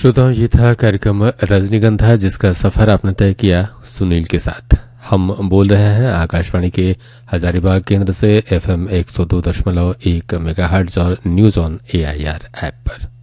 श्रोताओं, ये था कार्यक्रम रजनीगंधा जिसका सफर आपने तय किया सुनील के साथ। हम बोल रहे हैं आकाशवाणी के हजारीबाग केंद्र से FM 102.1 मेगाहर्ट्ज और न्यूज ऑन AIR ऐप पर।